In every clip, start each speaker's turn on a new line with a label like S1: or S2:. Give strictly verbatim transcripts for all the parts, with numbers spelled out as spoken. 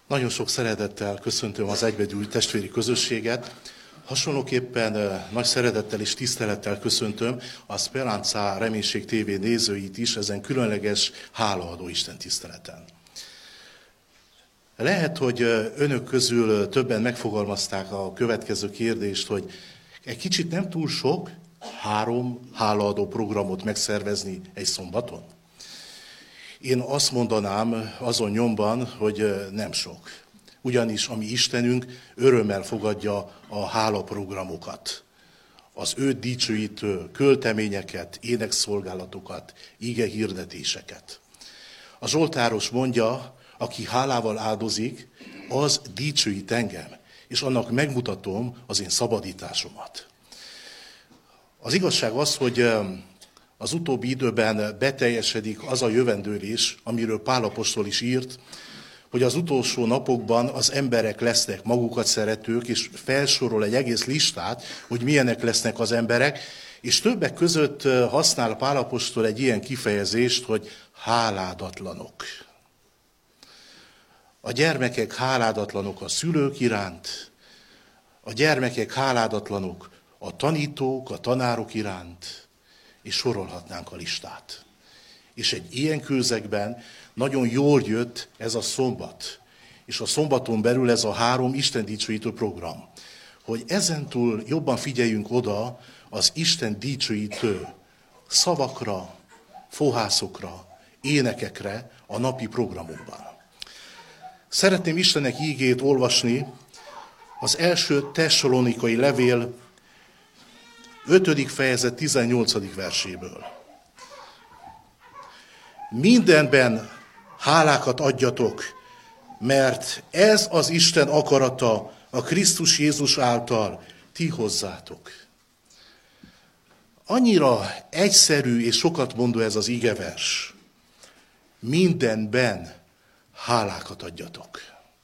S1: Nagyon sok szeretettel köszöntöm az egybegyűlt testvéri közösséget. Hasonlóképpen nagy szeretettel és tisztelettel köszöntöm a Speranza Reménység té vé nézőit is ezen különleges hálaadó Isten tiszteleten. Lehet, hogy önök közül többen megfogalmazták a következő kérdést, hogy egy kicsit nem túl sok három hálaadó programot megszervezni egy szombaton? Én azt mondanám azon nyomban, hogy nem sok. Ugyanis a mi Istenünk örömmel fogadja a hálaprogramokat. Az őt dicsőítő költeményeket, énekszolgálatokat, igehirdetéseket. A Zsoltáros mondja, aki hálával áldozik, az dicsőít engem, és annak megmutatom az én szabadításomat. Az igazság az, hogy az utóbbi időben beteljesedik az a jövendőlés, amiről Pál apostol is írt, hogy az utolsó napokban az emberek lesznek magukat szeretők, és felsorol egy egész listát, hogy milyenek lesznek az emberek, és többek között használ Pál apostol egy ilyen kifejezést, hogy háládatlanok. A gyermekek háládatlanok a szülők iránt, a gyermekek háládatlanok a tanítók, a tanárok iránt, és sorolhatnánk a listát. És egy ilyen közegben nagyon jól jött ez a szombat, és a szombaton belül ez a három Isten dicsőítő program, hogy ezentúl jobban figyeljünk oda az Isten dicsőítő szavakra, fohászokra, énekekre a napi programunkban. Szeretném Istennek ígét olvasni az első Tesszalonikai levél ötödik fejezet tizennyolcadik verséből. Mindenben hálákat adjatok, mert ez az Isten akarata a Krisztus Jézus által ti hozzátok. Annyira egyszerű és sokat mondó ez az igevers. Mindenben hálákat adjatok.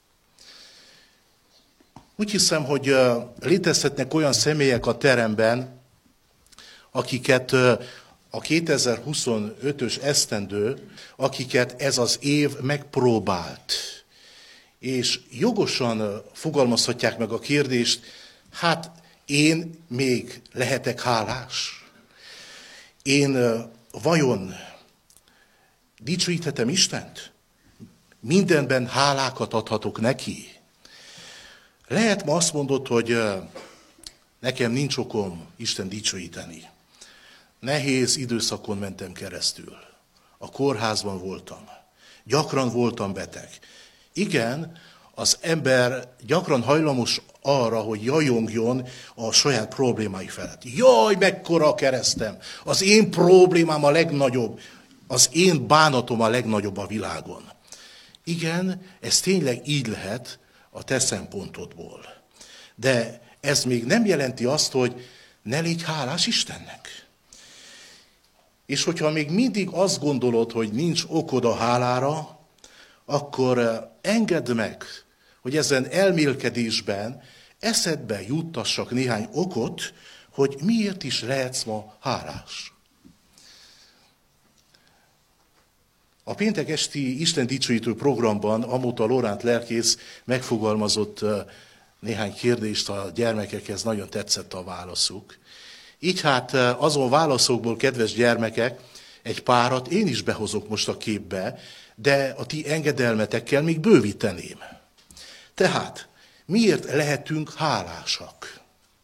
S1: Úgy hiszem, hogy létezhetnek olyan személyek a teremben, akiket a kétezer-huszonötös esztendő, akiket ez az év megpróbált. És jogosan fogalmazhatják meg a kérdést, hát én még lehetek hálás? Én vajon dicsőíthetem Istent? Mindenben hálákat adhatok neki? Lehet ma azt mondod, hogy nekem nincs okom Isten dicsőíteni. Nehéz időszakon mentem keresztül. A kórházban voltam. Gyakran voltam beteg. Igen, az ember gyakran hajlamos arra, hogy jajongjon a saját problémái felett. Jaj, mekkora a keresztem! Az én problémám a legnagyobb, az én bánatom a legnagyobb a világon. Igen, ez tényleg így lehet a te szempontodból. De ez még nem jelenti azt, hogy ne légy hálás Istennek. És hogyha még mindig azt gondolod, hogy nincs okod a hálára, akkor engedd meg, hogy ezen elmélkedésben eszedbe juttassak néhány okot, hogy miért is lehetsz ma hálás. A péntek esti Isten dicsőítő programban Amóta Loránt lelkész megfogalmazott néhány kérdést a gyermekekhez, nagyon tetszett a válaszuk. Így hát azon válaszokból, kedves gyermekek, egy párat én is behozok most a képbe, de a ti engedelmetekkel még bővíteném. Tehát, miért lehetünk hálásak?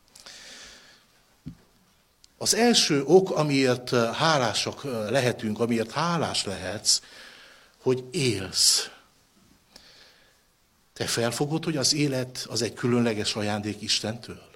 S1: Az első ok, amiért hálásak lehetünk, amiért hálás lehetsz, hogy élsz. Te felfogod, hogy az élet az egy különleges ajándék Istentől?